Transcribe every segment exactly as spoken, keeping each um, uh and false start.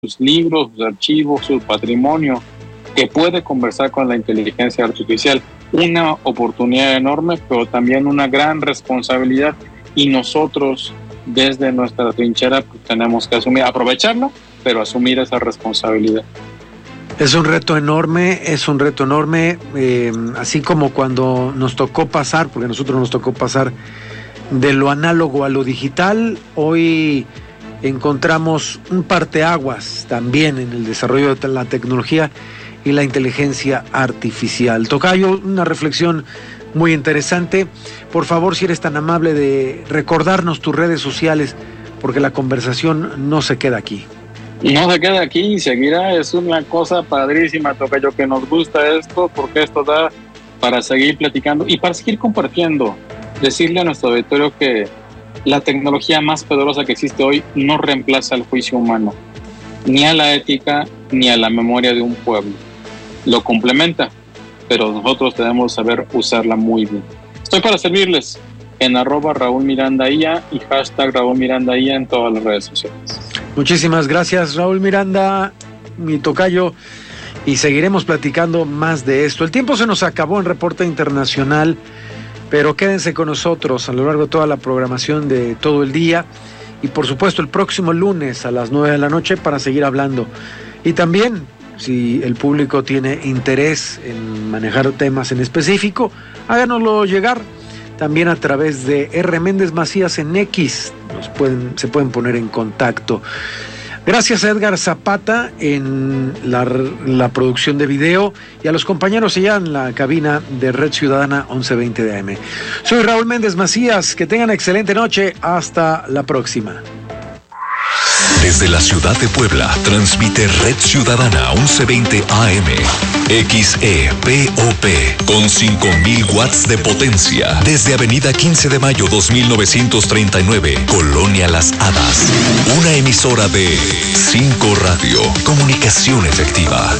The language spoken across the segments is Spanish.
sus libros, sus archivos, su patrimonio, que puede conversar con la inteligencia artificial. Una oportunidad enorme, pero también una gran responsabilidad, y nosotros desde nuestra trinchera pues, tenemos que asumir, aprovecharlo, pero asumir esa responsabilidad. Es un reto enorme, es un reto enorme, eh, así como cuando nos tocó pasar, porque a nosotros nos tocó pasar de lo análogo a lo digital, hoy encontramos un parteaguas también en el desarrollo de la tecnología y la inteligencia artificial. Tocayo, una reflexión muy interesante. Por favor, si eres tan amable de recordarnos tus redes sociales, porque la conversación no se queda aquí. No se queda aquí y seguirá. Es una cosa padrísima, Tocayo, que nos gusta esto, porque esto da para seguir platicando y para seguir compartiendo. Decirle a nuestro auditorio que la tecnología más poderosa que existe hoy no reemplaza al juicio humano, ni a la ética, ni a la memoria de un pueblo. Lo complementa, pero nosotros debemos saber usarla muy bien. Estoy para servirles en arroba Raúl Miranda I A y hashtag Raúl Miranda I A en todas las redes sociales. Muchísimas gracias, Raúl Miranda, mi tocayo, y seguiremos platicando más de esto. El tiempo se nos acabó en Reporte Internacional, pero quédense con nosotros a lo largo de toda la programación de todo el día y por supuesto el próximo lunes a las nueve de la noche para seguir hablando. Y también, si el público tiene interés en manejar temas en específico, háganoslo llegar también a través de R. Méndez Macías en X. Nos pueden, se pueden poner en contacto. Gracias a Edgar Zapata en la, la producción de video y a los compañeros allá en la cabina de Red Ciudadana once veinte de A M. Soy Raúl Méndez Macías. Que tengan excelente noche. Hasta la próxima. Desde la ciudad de Puebla, transmite Red Ciudadana once veinte A M, X E P O P, con cinco mil watts de potencia. Desde Avenida quince de mayo dos mil novecientos treinta y nueve, Colonia Las Hadas. Una emisora de cinco Radio, comunicación efectiva.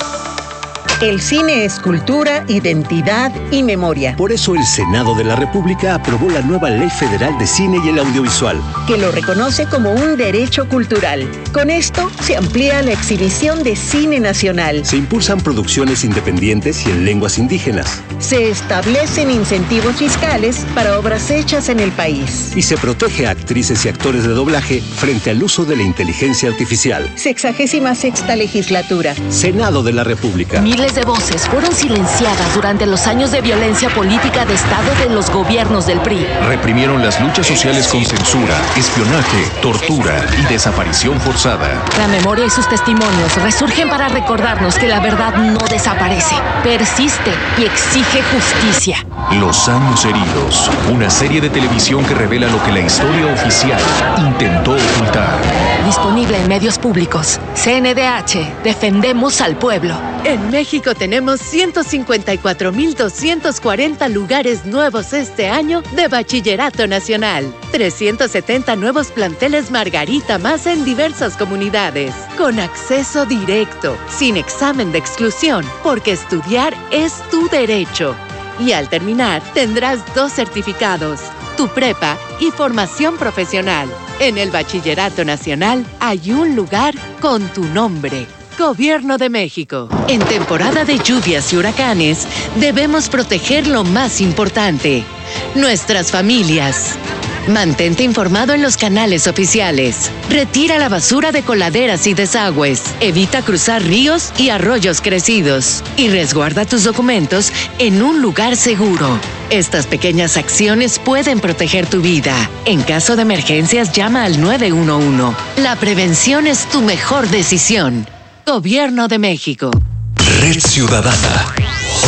El cine es cultura, identidad y memoria. Por eso el Senado de la República aprobó la nueva Ley Federal de Cine y el Audiovisual, que lo reconoce como un derecho cultural. Con esto se amplía la exhibición de cine nacional. Se impulsan producciones independientes y en lenguas indígenas. Se establecen incentivos fiscales para obras hechas en el país. Y se protege a actrices y actores de doblaje frente al uso de la inteligencia artificial. Sexagésima sexta legislatura. Senado de la República. Miles de voces fueron silenciadas durante los años de violencia política de Estado de los gobiernos del P R I. Reprimieron las luchas sociales con censura, espionaje, tortura y desaparición forzada. La memoria y sus testimonios resurgen para recordarnos que la verdad no desaparece, persiste y exige justicia. Los años heridos, una serie de televisión que revela lo que la historia oficial intentó ocultar. Disponible en medios públicos. C N D H, defendemos al pueblo. En México tenemos ciento cincuenta y cuatro mil doscientos cuarenta lugares nuevos este año de Bachillerato Nacional. trescientos setenta nuevos planteles Margarita más en diversas comunidades. Con acceso directo, sin examen de exclusión, porque estudiar es tu derecho. Y al terminar, tendrás dos certificados, tu prepa y formación profesional. En el Bachillerato Nacional hay un lugar con tu nombre. Gobierno de México. En temporada de lluvias y huracanes, debemos proteger lo más importante, nuestras familias. Mantente informado en los canales oficiales. Retira la basura de coladeras y desagües. Evita cruzar ríos y arroyos crecidos. Y resguarda tus documentos en un lugar seguro. Estas pequeñas acciones pueden proteger tu vida. En caso de emergencias, llama al nueve uno uno. La prevención es tu mejor decisión. Gobierno de México. Red Ciudadana.